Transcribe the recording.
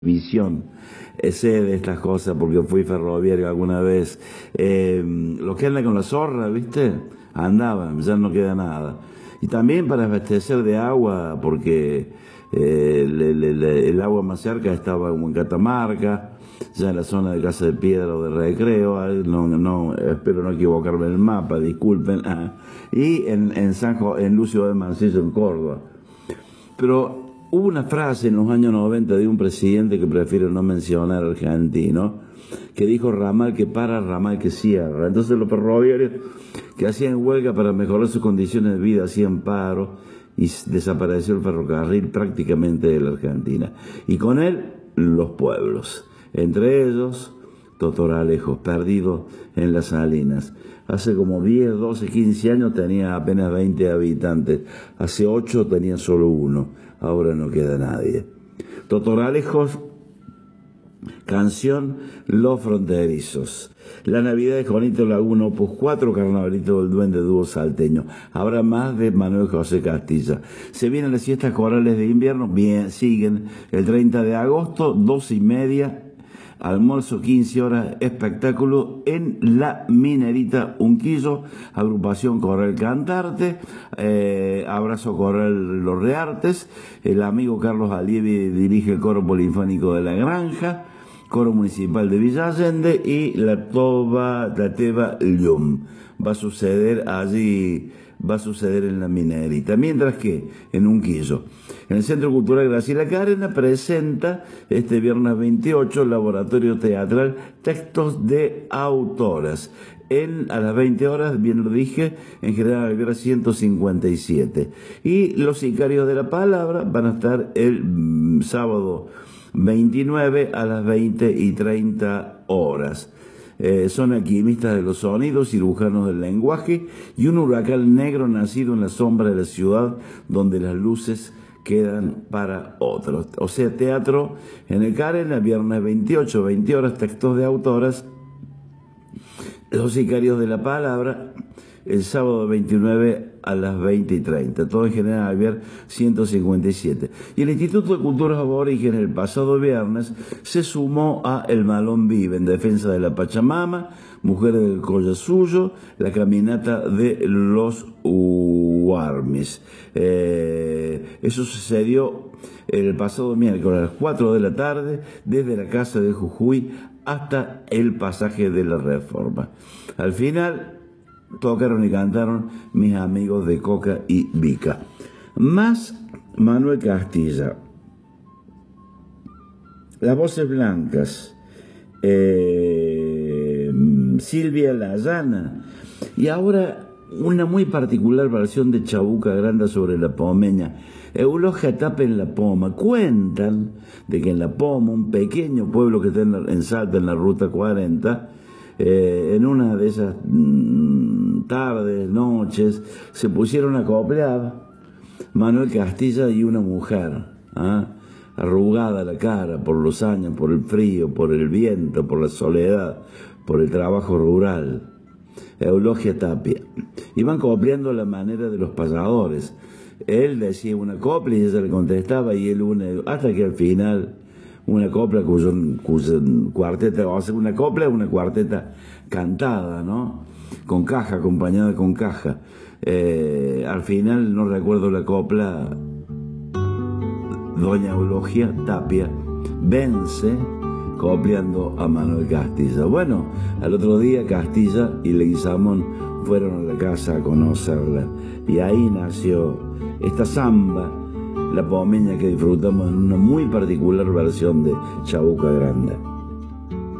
visión. Sé de estas cosas porque fui ferroviario alguna vez. Los que andan con la zorra, ¿viste? Andaban, ya no queda nada. Y también para abastecer de agua, porque el agua más cerca estaba en Catamarca, ya en la zona de Casa de Piedra o de Recreo. Espero no equivocarme en el mapa, disculpen. Y en Lucio de Mancillo, en Córdoba. Pero hubo una frase en los años 90 de un presidente que prefiero no mencionar, argentino, que dijo: ramal que para, ramal que cierra. Entonces los ferroviarios que hacían huelga para mejorar sus condiciones de vida hacían paro y desapareció el ferrocarril prácticamente de la Argentina. Y con él los pueblos, entre ellos Totoralejos, perdido en las Salinas. Hace como 10, 12, 15 años tenía apenas 20 habitantes. Hace 8 tenía solo 1. Ahora no queda nadie. Totoralejos, canción Los Fronterizos. La Navidad de Juanito Laguna, opus 4, Carnavalito del Duende, dúo salteño. Habrá más de Manuel José Castilla. Se vienen las fiestas corales de invierno. Bien, siguen el 30 de agosto, 12:30. Almuerzo, 15 horas, espectáculo en La Minerita, Unquillo, agrupación Coral Cantarte, abrazo Coral Los Reartes, el amigo Carlos Alievi dirige el coro polifónico de La Granja, coro municipal de Villa Allende y la Teba Llum. Va a suceder allí, va a suceder en La Minerita. Mientras que en Unquillo, en el Centro Cultural Graciela Carena, presenta este viernes 28 el laboratorio teatral Textos de Autoras. A las 20 horas, bien lo dije, en General Alvear 157. Y los sicarios de la palabra van a estar el sábado 29 a las 20:30 horas. Son alquimistas de los sonidos, cirujanos del lenguaje y un huracán negro nacido en la sombra de la ciudad donde las luces quedan para otros. O sea, teatro en el Carena, viernes 28, 20 horas, textos de autoras, los sicarios de la palabra, el sábado 29 a las 20:30, todo en General Alvear 157. Y el Instituto de Culturas Aborígenes el pasado viernes se sumó a El Malón Vive, en defensa de la Pachamama, Mujeres del Collasuyo, la caminata de los Huarmis. Eso sucedió el pasado miércoles a las 4 de la tarde, desde la Casa de Jujuy hasta el pasaje de la Reforma. Al final tocaron y cantaron mis amigos de Coca y Vica. Más Manuel Castilla. Las Voces Blancas. Silvia La Llana. Y ahora una muy particular versión de Chabuca Granda sobre la Pomeña. Eulogia Tapia en La Poma. Cuentan de que en La Poma, un pequeño pueblo que está en Salta, en la Ruta 40, en una de esas tardes, noches, se pusieron a coplear Manuel Castilla y una mujer, arrugada la cara por los años, por el frío, por el viento, por la soledad, por el trabajo rural. Eulogia Tapia. Iban copleando a la manera de los payadores. Él decía una copla y ella le contestaba y él una, hasta que al final una copla cuyo cuarteta, o sea, una copla es una cuarteta cantada, ¿no? Con caja, acompañada con caja. Al final, no recuerdo la copla, doña Eulogia Tapia vence copleando a Manuel Castilla. Bueno, al otro día Castilla y Leguizamón fueron a la casa a conocerla y ahí nació esta samba, La Pomeña, que disfrutamos en una muy particular versión de Chabuca Granda.